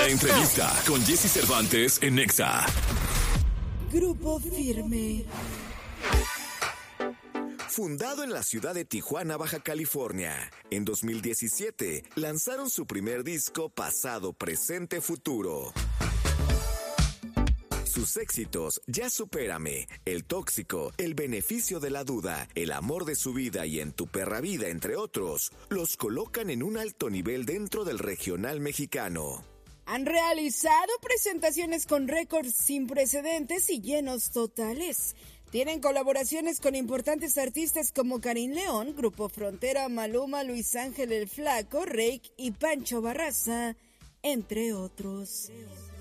La entrevista con Jesse Cervantes en Nexa. Grupo Firme. Fundado en la ciudad de Tijuana, Baja California, en 2017 lanzaron su primer disco Pasado, Presente, Futuro. Sus éxitos, Ya Supérame, El Tóxico, El Beneficio de la Duda, El Amor de su Vida y En tu Perra Vida, entre otros, los colocan en un alto nivel dentro del regional mexicano. Han realizado presentaciones con récords sin precedentes y llenos totales. Tienen colaboraciones con importantes artistas como Karim León, Grupo Frontera, Maluma, Luis Ángel el Flaco, Reik y Pancho Barraza, entre otros.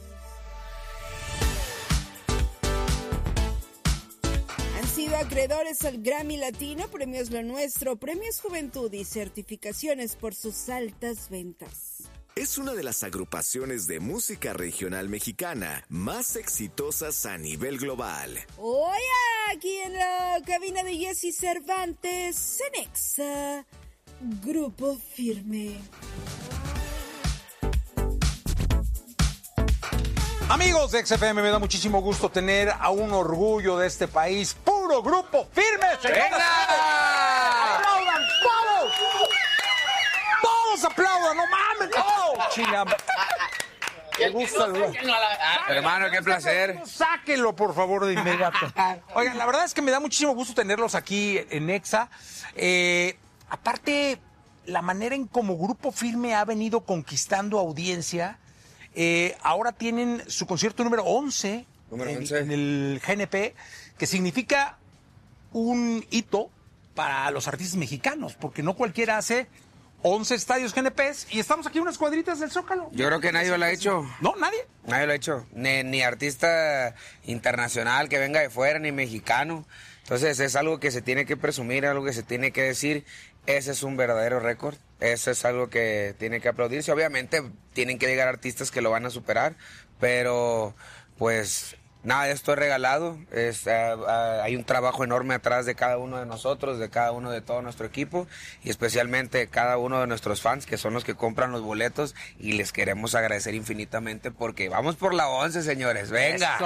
Han sido acreedores al Grammy Latino, Premios Lo Nuestro, Premios Juventud y certificaciones por sus altas ventas. Es una de las agrupaciones de música regional mexicana más exitosas a nivel global. Hoy aquí en la cabina de Jesse Cervantes, en Nexa, Grupo Firme. Amigos de XFM, me da muchísimo gusto tener a un orgullo de este país, puro Grupo Firme. ¡Venga! ¡Aplaudan todos! ¡Todos aplaudan! ¡No mames! ¡Oh! China. Qué gusto, hermano, qué placer. Sáquenlo, por favor, de inmediato. Oigan, la verdad es que me da muchísimo gusto tenerlos aquí en Nexa. Aparte, la manera en cómo Grupo Firme ha venido conquistando audiencia. Ahora tienen su concierto número 11, en el GNP, que significa un hito para los artistas mexicanos, porque no cualquiera hace 11 estadios GNPs y estamos aquí unas cuadritas del Zócalo. Yo creo que nadie lo ha hecho. ¿No? ¿Nadie? Nadie lo ha hecho. Ni artista internacional que venga de fuera, ni mexicano. Entonces es algo que se tiene que presumir, algo que se tiene que decir. Ese es un verdadero récord. Eso es algo que tiene que aplaudirse. Obviamente tienen que llegar artistas que lo van a superar, pero pues nada de esto es regalado. Hay un trabajo enorme atrás de cada uno de nosotros, de cada uno de todo nuestro equipo y especialmente cada uno de nuestros fans, que son los que compran los boletos, y les queremos agradecer infinitamente porque vamos por la 11, señores. ¡Venga!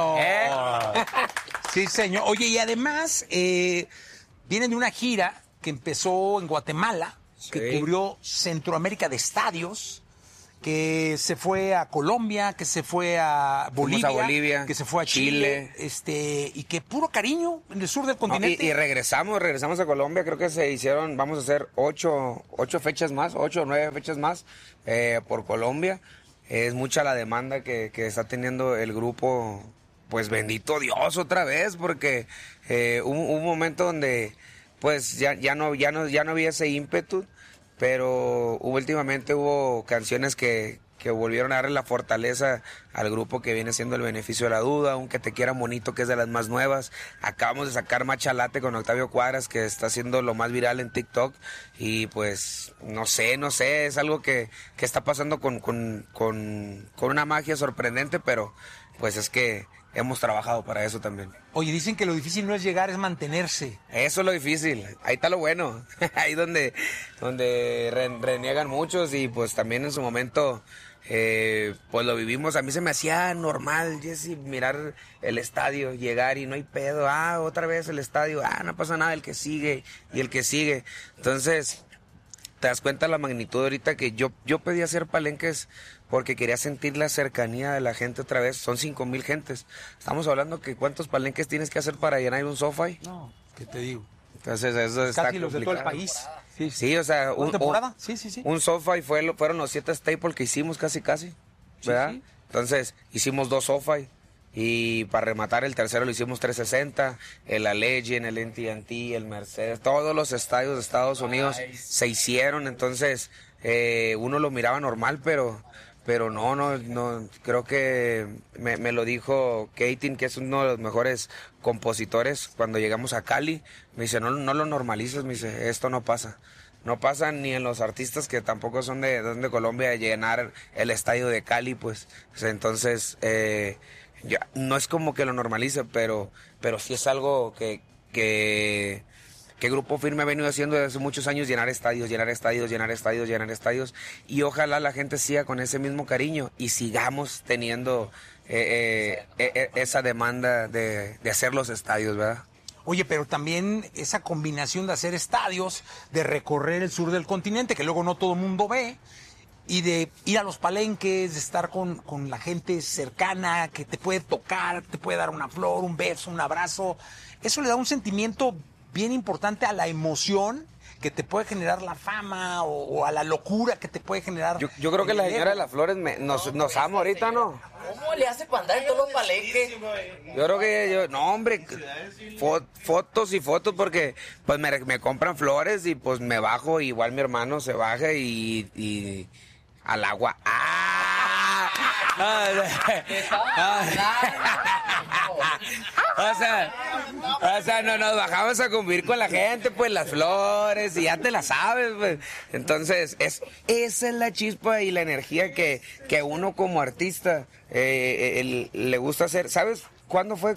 Sí, señor. Oye, y además vienen de una gira que empezó en Guatemala, que cubrió Centroamérica de estadios, que se fue a Colombia, que se fue a Bolivia, que se fue a Chile, y que puro cariño en el sur del continente. Y regresamos a Colombia. Creo que se hicieron, vamos a hacer 8 fechas más, 8 o 9 fechas más por Colombia. Es mucha la demanda que está teniendo el grupo. Pues bendito Dios otra vez, porque hubo un momento donde pues ya no había ese ímpetu, pero últimamente hubo canciones que volvieron a darle la fortaleza al grupo, que viene siendo El Beneficio de la Duda, Un Que Te Quiera Bonito, que es de las más nuevas. Acabamos de sacar Machalate con Octavio Cuadras, que está siendo lo más viral en TikTok, y pues no sé, es algo que está pasando con una magia sorprendente, pero pues es que hemos trabajado para eso también. Oye, dicen que lo difícil no es llegar, es mantenerse. Eso es lo difícil, ahí está lo bueno. Ahí donde reniegan muchos, y pues también en su momento pues lo vivimos. A mí se me hacía normal, Jesse, mirar el estadio, llegar y no hay pedo, otra vez el estadio, no pasa nada, el que sigue y el que sigue. Entonces te das cuenta la magnitud ahorita, que yo pedí hacer palenques porque quería sentir la cercanía de la gente otra vez. Son 5,000 gentes. Estamos hablando que ¿cuántos palenques tienes que hacer para llenar un SoFi? No, ¿qué te digo? Entonces eso está casi complicado. los de todo el país. Sí, o sea, temporada. Sí. Un SoFi fueron los 7 staples que hicimos casi, ¿verdad? Sí. Entonces hicimos 2 SoFi. Y para rematar, el tercero lo hicimos 360, el Allegiant, el AT&T, el Mercedes, todos los estadios de Estados Unidos se hicieron. Entonces uno lo miraba normal, pero no, creo que me lo dijo Katin, que es uno de los mejores compositores, cuando llegamos a Cali. Me dice, no lo normalices, me dice, esto no pasa. No pasa ni en los artistas que tampoco son de Colombia, de llenar el estadio de Cali, pues. Entonces, no es como que lo normalice, pero sí es algo que que Grupo Firme ha venido haciendo desde hace muchos años, llenar estadios, y ojalá la gente siga con ese mismo cariño y sigamos teniendo esa demanda de hacer los estadios, ¿verdad? Oye, pero también esa combinación de hacer estadios, de recorrer el sur del continente, que luego no todo el mundo ve, y de ir a los palenques, de estar con la gente cercana, que te puede tocar, te puede dar una flor, un beso, un abrazo. Eso le da un sentimiento bien importante a la emoción que te puede generar la fama o a la locura que te puede generar. Yo creo que la señora de las flores nos ama ahorita, ¿no? ¿Cómo le hace para andar en todos los palenques? Yo creo que no, hombre, fotos y fotos, porque pues me compran flores y pues me bajo, igual mi hermano se baja y al agua. O sea, no nos bajamos a convivir con la gente, pues las flores, y ya te la sabes, pues. Entonces, esa es la chispa y la energía que uno como artista le gusta hacer. ¿Sabes cuándo fue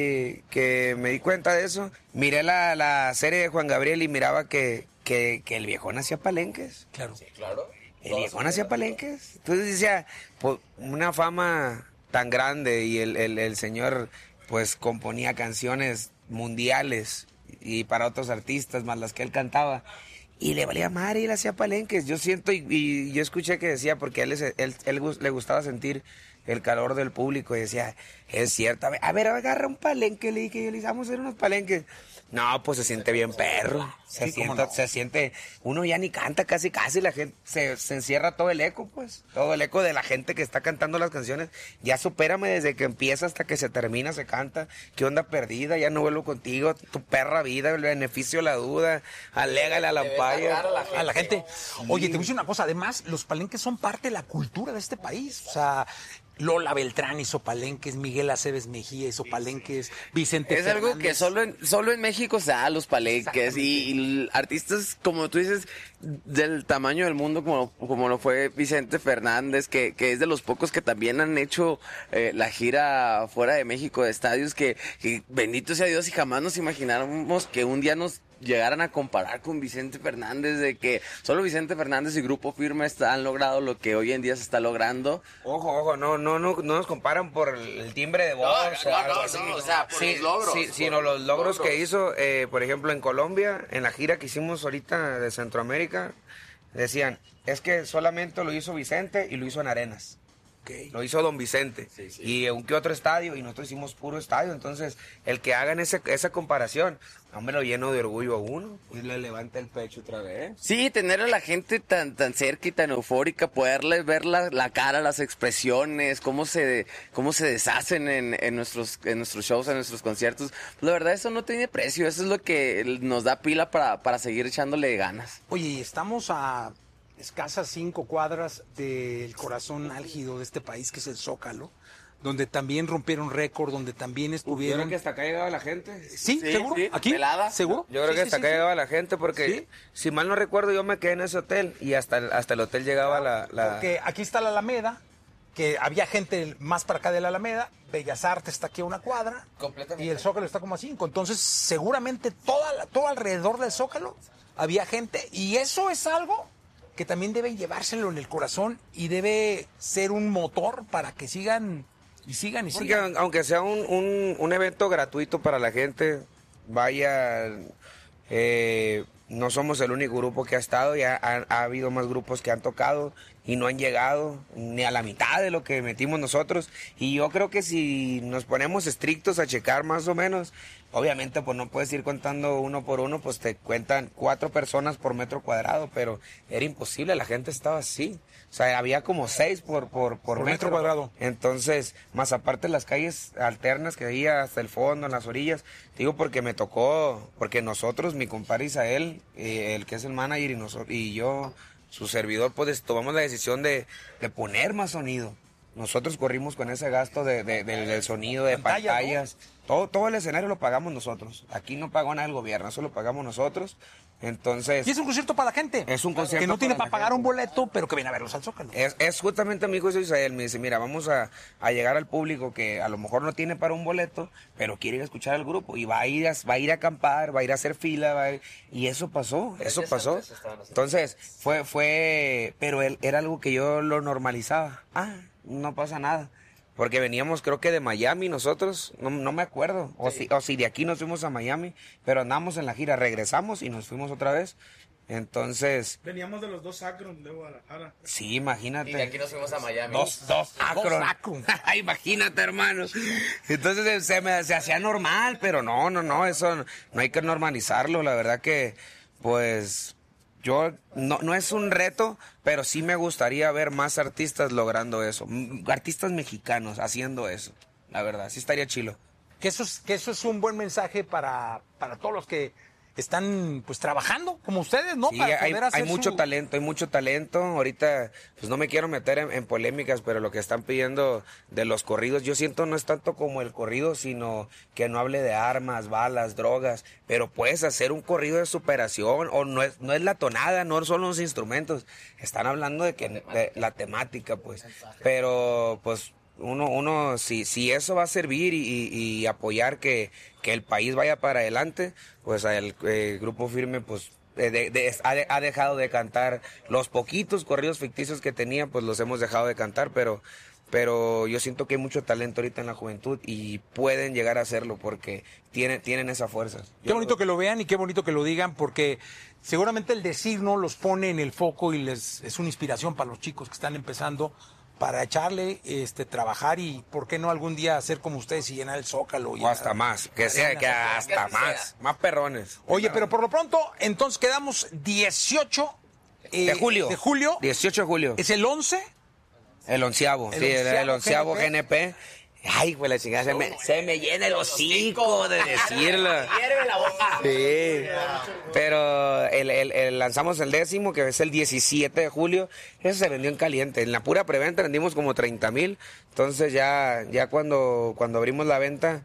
que me di cuenta de eso? Miré la serie de Juan Gabriel y miraba que el viejón hacía palenques. Claro. Sí, claro. El viejón hacía palenques. Entonces decía, pues, una fama tan grande y el señor pues componía canciones mundiales y para otros artistas más las que él cantaba. Y le valía madre y él hacía palenques. Yo siento y yo escuché que decía, porque a él le gustaba sentir el calor del público y decía, es cierto, a ver, agarra un palenque, le dije, le vamos a hacer unos palenques. No, pues se siente bien perro, se siente, uno ya ni canta casi, la gente, se encierra todo el eco, pues, todo el eco de la gente que está cantando las canciones, ya supérame desde que empieza hasta que se termina, se canta, qué onda perdida, ya no vuelvo contigo, tu perra vida, el beneficio de la duda, alégale a la paya, a la gente. Oye, te voy a decir una cosa, además, los palenques son parte de la cultura de este país, o sea, Lola Beltrán hizo palenques, Miguel Aceves Mejía hizo palenques, Vicente Es Fernández. algo que solo en México se da los palenques y artistas, como tú dices, del tamaño del mundo, como lo fue Vicente Fernández, que es de los pocos que también han hecho la gira fuera de México de estadios, que bendito sea Dios y jamás nos imagináramos que un día nos llegaran a comparar con Vicente Fernández, de que solo Vicente Fernández y Grupo Firme han logrado lo que hoy en día se está logrando. Ojo, no nos comparan por el timbre de voz o algo así. O sea, por los logros. Sí, sino los logros que hizo, por ejemplo, en Colombia, en la gira que hicimos ahorita de Centroamérica, decían, es que solamente lo hizo Vicente y lo hizo en Arenas. Okay. Lo hizo Don Vicente. Sí. Y un que otro estadio, y nosotros hicimos puro estadio. Entonces, el que hagan esa comparación, hombre, lo lleno de orgullo a uno y le levanta el pecho otra vez. Sí, tener a la gente tan cerca y tan eufórica, poderles ver la cara, las expresiones, cómo se deshacen en nuestros shows, en nuestros conciertos. La verdad, eso no tiene precio. Eso es lo que nos da pila para seguir echándole ganas. Oye, estamos a escasas 5 cuadras del corazón álgido de este país, que es el Zócalo, donde también rompieron récord, donde también estuvieron... Yo creo que hasta acá llegaba la gente. ¿Sí? ¿Seguro? Sí. ¿Aquí? ¿Pelada? ¿Seguro? Yo creo que hasta acá llegaba la gente porque, si mal no recuerdo, yo me quedé en ese hotel y hasta el hotel llegaba la... Porque aquí está la Alameda, que había gente más para acá de la Alameda, Bellas Artes está aquí a 1 cuadra, y el Zócalo está como a 5. Entonces, seguramente todo alrededor del Zócalo había gente, y eso es algo que también deben llevárselo en el corazón y debe ser un motor para que sigan. Porque aunque sea un evento gratuito para la gente, vaya, no somos el único grupo que ha estado, ya ha habido más grupos que han tocado y no han llegado ni a la mitad de lo que metimos nosotros. Y yo creo que si nos ponemos estrictos a checar más o menos, obviamente pues no puedes ir contando uno por uno, pues te cuentan 4 personas por metro cuadrado, pero era imposible, la gente estaba así. O sea, había como 6 por metro cuadrado. Entonces, más aparte las calles alternas que había hasta el fondo, en las orillas, digo porque me tocó, porque nosotros, mi compadre Isael, el que es el manager y yo, su servidor, pues tomamos la decisión de poner más sonido. Nosotros corrimos con ese gasto del sonido, de pantallas. ¿No? Todo el escenario lo pagamos nosotros. Aquí no pagó nada el gobierno, eso lo pagamos nosotros. Entonces, y es un concierto para la gente. Es un concierto que no tiene para pagar un boleto, pero que viene a verlos al Zócalo. Es justamente mi hijo Israel. Me dice, mira, vamos a llegar al público que a lo mejor no tiene para un boleto, pero quiere ir a escuchar al grupo. Y va a ir a acampar, va a ir a hacer fila. Y eso pasó. Entonces, pero era algo que yo lo normalizaba. No pasa nada. Porque veníamos, creo que de Miami nosotros, no me acuerdo, o si de aquí nos fuimos a Miami, pero andamos en la gira, regresamos y nos fuimos otra vez. Entonces... Veníamos de los 2 Akron de Guadalajara. Sí, imagínate. Y de aquí nos fuimos a Miami. Dos Akron. Imagínate, hermanos. Entonces se hacía normal, pero no, eso no hay que normalizarlo. La verdad que, pues... Yo, no es un reto, pero sí me gustaría ver más artistas logrando eso. Artistas mexicanos haciendo eso. La verdad, sí estaría chilo. Que eso es un buen mensaje para todos los que están pues trabajando como ustedes, ¿no? Sí, Para poder hacer hay mucho talento. Ahorita, pues no me quiero meter en polémicas, pero lo que están pidiendo de los corridos, yo siento no es tanto como el corrido, sino que no hable de armas, balas, drogas, pero puedes hacer un corrido de superación, o no es la tonada, no son los instrumentos, están hablando de la temática, pues. Pero, pues, uno si eso va a servir y apoyar que el país vaya para adelante, pues el Grupo Firme pues ha dejado de cantar los poquitos corridos ficticios que tenía, pues los hemos dejado de cantar, pero yo siento que hay mucho talento ahorita en la juventud y pueden llegar a hacerlo porque tienen esa fuerza. Qué bonito que lo vean y qué bonito que lo digan, porque seguramente el decir no los pone en el foco y es una inspiración para los chicos que están empezando, para echarle, trabajar y, ¿por qué no algún día hacer como ustedes y llenar el Zócalo? O hasta más, que hasta más perrones. Oye, pero por lo pronto, entonces quedamos 18 de julio. 18 de julio. ¿Es el 11? El 11avo, sí, el 11avo GNP. Ay, pues la chingada, se me llena el hocico de decirlo. Sí, pero lanzamos el 10º, que es el 17 de julio. Eso se vendió en caliente. En la pura preventa vendimos como 30,000. Entonces ya cuando abrimos la venta,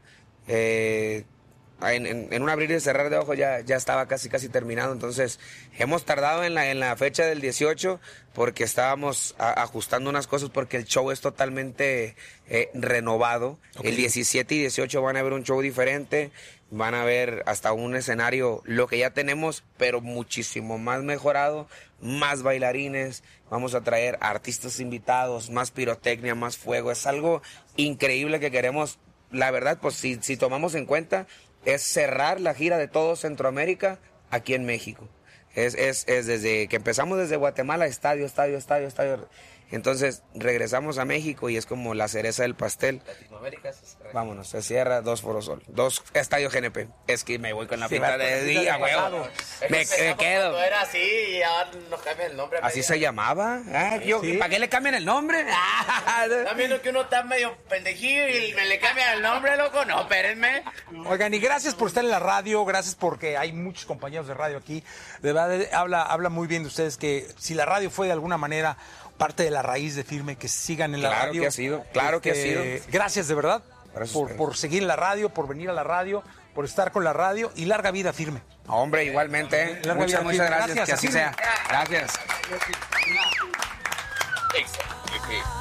en un abrir y cerrar de ojos ya estaba casi terminado. Entonces hemos tardado en la fecha del 18 porque estábamos ajustando unas cosas, porque el show es totalmente renovado. Okay. El 17 y 18 van a ver un show diferente, van a ver hasta un escenario, lo que ya tenemos, pero muchísimo más mejorado, más bailarines, vamos a traer artistas invitados, más pirotecnia, más fuego. Es algo increíble que queremos. La verdad, pues si tomamos en cuenta, es cerrar la gira de todo Centroamérica aquí en México. Es desde que empezamos desde Guatemala, estadio. Entonces regresamos a México y es como la cereza del pastel. Latinoamérica se cierra. Vámonos, se cierra 2 Foro Sol, 2 estadios GNP. Es que me voy con la pinta de día, huevo. Me quedo. Era así y ahora nos cambian el nombre. ¿Así se llamaba? ¿Sí? ¿Para qué le cambian el nombre? Están viendo que uno está medio pendejillo y me le cambian el nombre, loco. No, espérenme. Oigan, y gracias por estar en la radio, gracias porque hay muchos compañeros de radio aquí. De verdad, habla muy bien de ustedes, que si la radio fue de alguna manera parte de la raíz de Firme, que sigan en la radio. Claro que ha sido. Gracias de verdad por seguir en la radio, por venir a la radio, por estar con la radio, y larga vida Firme. Hombre, igualmente. Muchas gracias. Que así sea. Gracias.